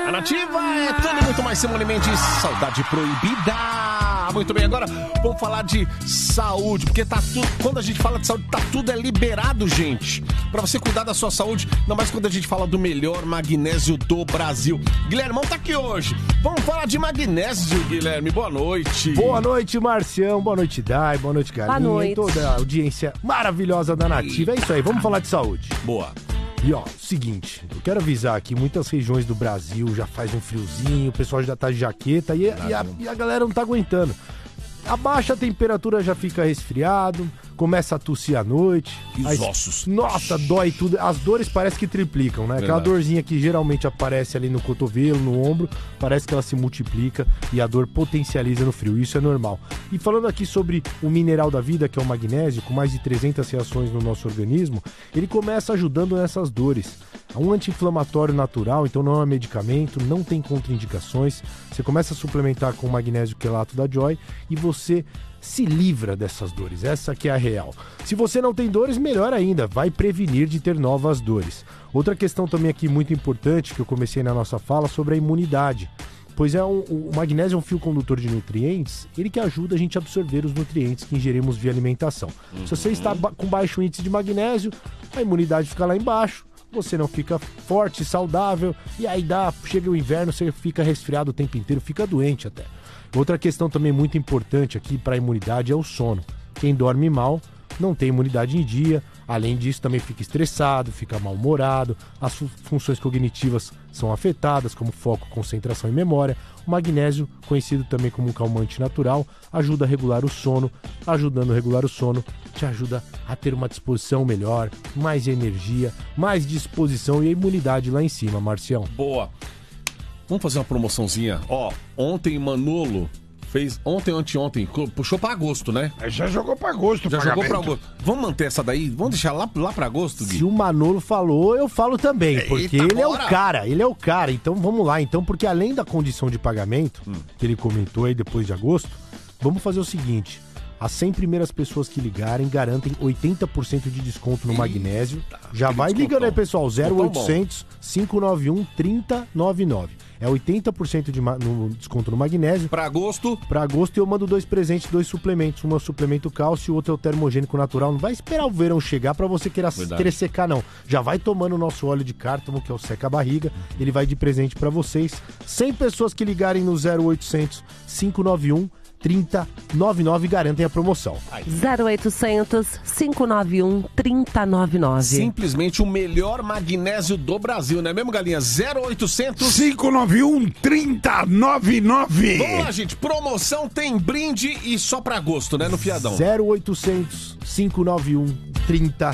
A Nativa é tudo muito mais Simone Mendes, saudade proibida. Muito bem, agora vamos falar de saúde, porque tá tudo, quando a gente fala de saúde, tá tudo liberado, gente. Pra você cuidar da sua saúde, ainda mais quando a gente fala do melhor magnésio do Brasil. Guilhermão tá aqui hoje. Vamos falar de magnésio, Guilherme. Boa noite. Boa noite, Marcião. Boa noite, Dai. Boa noite, Galinha. Boa noite. E toda a audiência maravilhosa da Nativa. É isso aí, vamos falar de saúde. Boa. E ó, seguinte, eu quero avisar aqui, muitas regiões do Brasil já faz um friozinho, o pessoal já tá de jaqueta e a galera não tá aguentando. A baixa temperatura já fica resfriado, começa a tossir à noite. E os ossos. Nossa, dói tudo. As dores parece que triplicam, né? Aquela dorzinha que geralmente aparece ali no cotovelo, no ombro, parece que ela se multiplica e a dor potencializa no frio. Isso é normal. E falando aqui sobre o mineral da vida, que é o magnésio, com mais de 300 reações no nosso organismo, ele começa ajudando nessas dores. É um anti-inflamatório natural, então não é um medicamento, não tem contraindicações. Você começa a suplementar com o magnésio quelato da Joy e você se livra dessas dores. Essa que é a real. Se você não tem dores, melhor ainda, vai prevenir de ter novas dores. Outra questão também aqui muito importante, que eu comecei na nossa fala, sobre a imunidade. Pois o magnésio é um fio condutor de nutrientes, ele que ajuda a gente a absorver os nutrientes que ingerimos via alimentação. Se você está com baixo índice de magnésio, a imunidade fica lá embaixo, você não fica forte, saudável, e aí chega o inverno, você fica resfriado o tempo inteiro, fica doente até. Outra questão também muito importante aqui para a imunidade é o sono. Quem dorme mal não tem imunidade em dia, além disso também fica estressado, fica mal-humorado, as funções cognitivas são afetadas, como foco, concentração e memória. O magnésio, conhecido também como um calmante natural, ajuda a regular o sono. Ajudando a regular o sono, te ajuda a ter uma disposição melhor, mais energia, mais disposição e a imunidade lá em cima, Marcião. Boa. Vamos fazer uma promoçãozinha. Ó, ontem Manolo fez, anteontem, puxou pra agosto, né? Já jogou pra agosto. Já jogou pra agosto. Vamos manter essa daí? Vamos deixar lá pra agosto, Gui? Se o Manolo falou, eu falo também, porque ele é o cara. Então vamos lá, porque além da condição de pagamento, que ele comentou aí depois de agosto, vamos fazer o seguinte. As 100 primeiras pessoas que ligarem garantem 80% de desconto no magnésio. Já vai ligando aí, pessoal, 0800 591 3099. É 80% no desconto no magnésio. Para agosto? Para agosto eu mando 2 presentes, 2 suplementos. Um é o suplemento cálcio e o outro é o termogênico natural. Não vai esperar o verão chegar para você querer secar, não. Já vai tomando o nosso óleo de cártamo, que é o seca-barriga. Ele vai de presente para vocês. 100 pessoas que ligarem no 0800 591 3099 garantem a promoção. 0800 591 3099. Simplesmente o melhor magnésio do Brasil, não é mesmo, Galinha? 0800 591 3099. Vamos lá, gente. Promoção tem brinde e só pra agosto, né? No fiadão. 0800 591 3099.